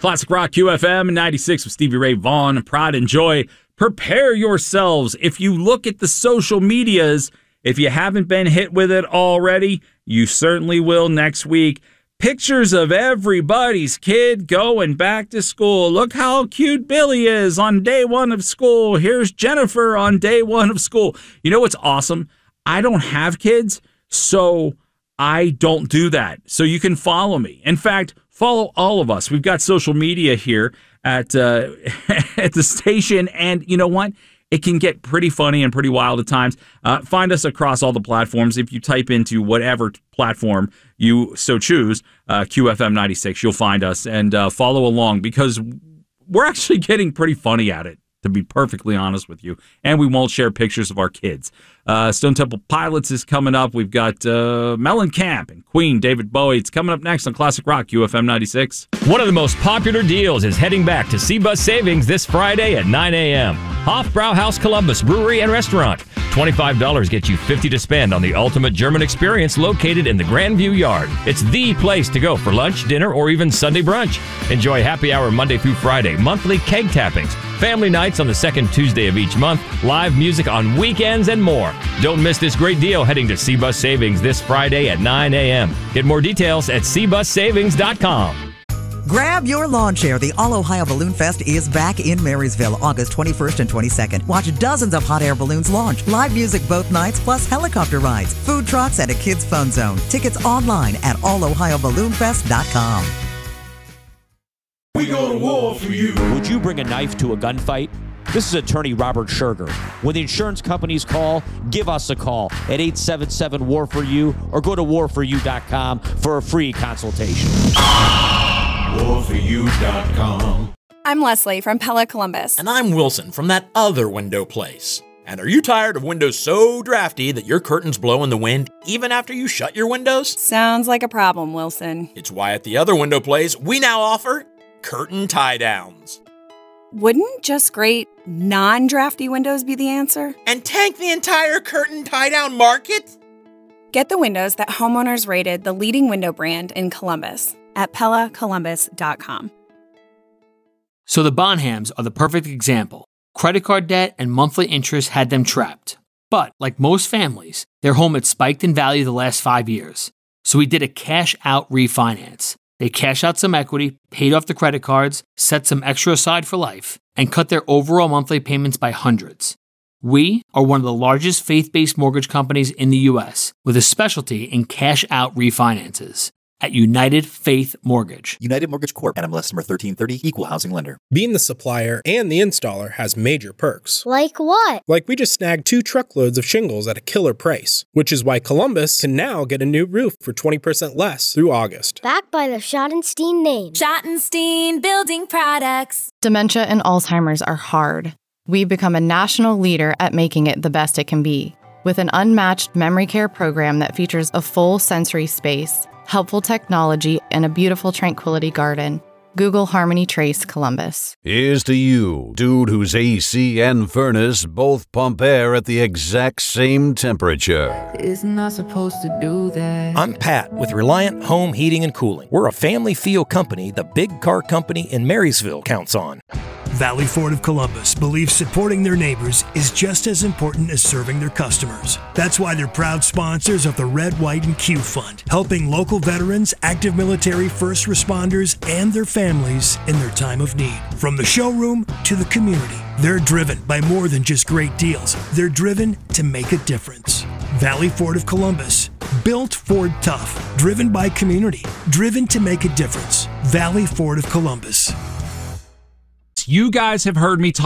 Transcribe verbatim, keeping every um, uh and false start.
Classic Rock Q F M ninety-six with Stevie Ray Vaughan. Pride and joy. Prepare yourselves. If you look at the social medias, if you haven't been hit with it already, you certainly will next week. Pictures of everybody's kid going back to school. Look how cute Billy is on day one of school. Here's Jennifer on day one of school. You know what's awesome? I don't have kids, so I don't do that. So you can follow me. In fact, follow all of us. We've got social media here at uh, at the station, and you know what? It can get pretty funny and pretty wild at times. Uh, find us across all the platforms. If you type into whatever platform you so choose, uh, Q F M ninety-six, you'll find us, and uh, follow along because we're actually getting pretty funny at it, to be perfectly honest with you. And we won't share pictures of our kids. Uh, Stone Temple Pilots is coming up. We've got uh, Mellencamp and Queen, David Bowie. It's coming up next on Classic Rock, Q F M ninety-six. One of the most popular deals is heading back to C-Bus Savings this Friday at nine a.m. Hofbrauhaus Columbus Brewery and Restaurant. twenty-five dollars gets you fifty dollars to spend on the ultimate German experience located in the Grandview Yard. It's the place to go for lunch, dinner, or even Sunday brunch. Enjoy happy hour Monday through Friday, monthly keg tappings, family nights on the second Tuesday of each month, live music on weekends, and more. Don't miss this great deal heading to C-Bus Savings this Friday at nine a.m. Get more details at c bus savings dot com. Grab your lawn chair. The All Ohio Balloon Fest is back in Marysville, August twenty-first and twenty-second. Watch dozens of hot air balloons launch, live music both nights, plus helicopter rides, food trucks, and a kids' fun zone. Tickets online at all ohio balloon fest dot com. We go to war for you. Would you bring a knife to a gunfight? This is attorney Robert Scherger. When the insurance companies call, give us a call at eight seven seven, war for you or go to war for you dot com for a free consultation. war for you dot com. I'm Leslie from Pella Columbus. And I'm Wilson from that other window place. And are you tired of windows so drafty that your curtains blow in the wind even after you shut your windows? Sounds like a problem, Wilson. It's why at the other window place, we now offer curtain tie-downs. Wouldn't just great non-drafty windows be the answer? And tank the entire curtain tie-down market? Get the windows that homeowners rated the leading window brand in Columbus at pella columbus dot com. So the Bonhams are the perfect example. Credit card debt and monthly interest had them trapped. But, like most families, their home had spiked in value the last five years. So we did a cash-out refinance. They cashed out some equity, paid off the credit cards, set some extra aside for life, and cut their overall monthly payments by hundreds. We are one of the largest faith-based mortgage companies in the U S with a specialty in cash-out refinances. At United Faith Mortgage. United Mortgage Corp. N M L S number thirteen thirty, Equal Housing Lender. Being the supplier and the installer has major perks. Like what? Like we just snagged two truckloads of shingles at a killer price, which is why Columbus can now get a new roof for twenty percent less through August. Backed by the Schottenstein name. Schottenstein Building Products. Dementia and Alzheimer's are hard. We've become a national leader at making it the best it can be. With an unmatched memory care program that features a full sensory space, helpful technology, and a beautiful tranquility garden. Google Harmony Trace Columbus. Here's to you, dude whose A C and furnace both pump air at the exact same temperature. Isn't I supposed to do that? I'm Pat with Reliant Home Heating and Cooling. We're a family feel company the big car company in Marysville counts on. Valley Ford of Columbus believes supporting their neighbors is just as important as serving their customers. That's why they're proud sponsors of the Red, White, and Q Fund, helping local veterans, active military, first responders, and their families in their time of need. From the showroom to the community, they're driven by more than just great deals. They're driven to make a difference. Valley Ford of Columbus, built Ford tough, driven by community, driven to make a difference. Valley Ford of Columbus. You guys have heard me talk